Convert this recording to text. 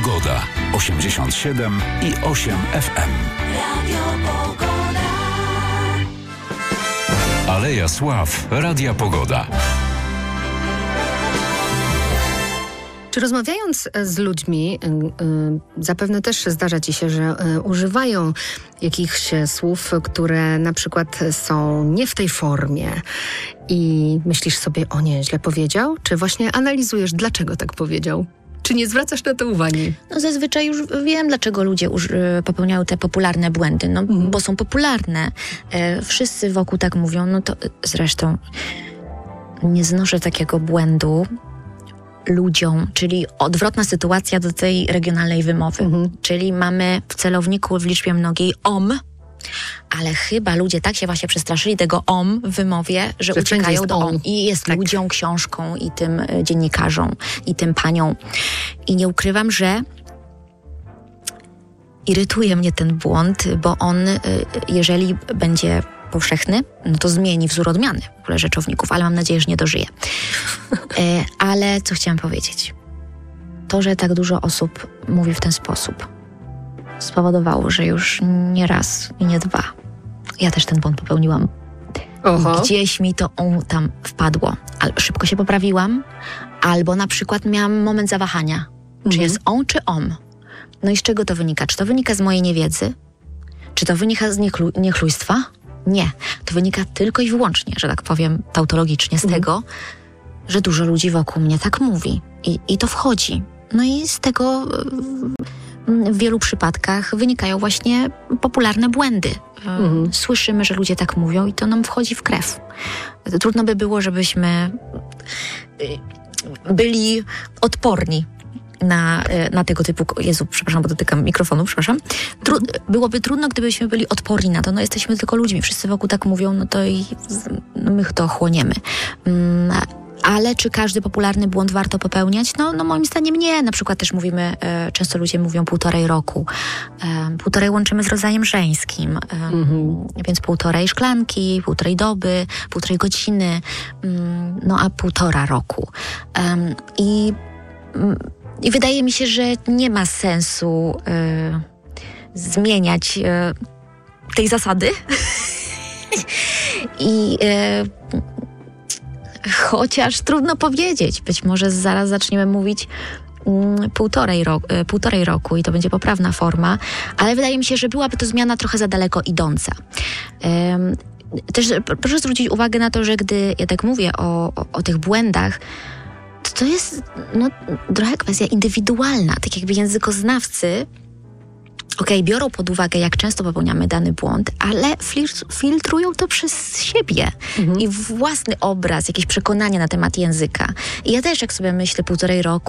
Pogoda. 87 i 8 FM. Radio Pogoda. Aleja Sław. Radia Pogoda. Czy rozmawiając z ludźmi, zapewne też zdarza ci się, że używają jakichś słów, które na przykład są nie w tej formie i myślisz sobie, o nie, źle powiedział? Czy właśnie analizujesz, dlaczego tak powiedział? Czy nie zwracasz na to uwagi? No zazwyczaj już wiem, dlaczego ludzie popełniają te popularne błędy. No, bo są popularne. Wszyscy wokół tak mówią. No to zresztą nie znoszę takiego błędu ludziom, czyli odwrotna sytuacja do tej regionalnej wymowy. Czyli mamy w celowniku w liczbie mnogiej OM, ale chyba ludzie tak się właśnie przestraszyli tego OM w wymowie, że uciekają do OM. I jest tak. Ludziom, książką i tym dziennikarzom i tym paniom. I nie ukrywam, że irytuje mnie ten błąd, bo on, jeżeli będzie powszechny, no to zmieni wzór odmiany w ogóle rzeczowników, ale mam nadzieję, że nie dożyje. Ale co chciałam powiedzieć? To, że tak dużo osób mówi w ten sposób, spowodowało, że już nie raz i nie dwa ja też ten błąd popełniłam. Oho. Gdzieś mi to tam wpadło. Ale szybko się poprawiłam, albo na przykład miałam moment zawahania. Czy jest on, czy om? No i z czego to wynika? Czy to wynika z mojej niewiedzy? Czy to wynika z niechlujstwa? Nie. To wynika tylko i wyłącznie, że tak powiem tautologicznie, z tego, że dużo ludzi wokół mnie tak mówi. I to wchodzi. No i z tego w wielu przypadkach wynikają właśnie popularne błędy. Słyszymy, że ludzie tak mówią i to nam wchodzi w krew. Trudno by było, żebyśmy byli odporni na tego typu... Jezu, przepraszam, bo dotykam mikrofonu, przepraszam. Byłoby trudno, gdybyśmy byli odporni na to. No jesteśmy tylko ludźmi, wszyscy wokół tak mówią, no to my to chłoniemy. Ale czy każdy popularny błąd warto popełniać? No moim zdaniem nie. Na przykład też mówimy, często ludzie mówią 1,5 roku. 1,5 łączymy z rodzajem żeńskim. Więc 1,5 szklanki, 1,5 doby, 1,5 godziny, no a 1,5 roku. I wydaje mi się, że nie ma sensu zmieniać tej zasady. Chociaż trudno powiedzieć. Być może zaraz zaczniemy mówić 1,5 roku i to będzie poprawna forma, ale wydaje mi się, że byłaby to zmiana trochę za daleko idąca. Też proszę zwrócić uwagę na to, że gdy ja tak mówię o tych błędach, to jest trochę kwestia indywidualna. Tak jakby językoznawcy biorą pod uwagę, jak często popełniamy dany błąd, ale filtrują to przez siebie i własny obraz, jakieś przekonania na temat języka. I ja też, jak sobie myślę 1,5 roku,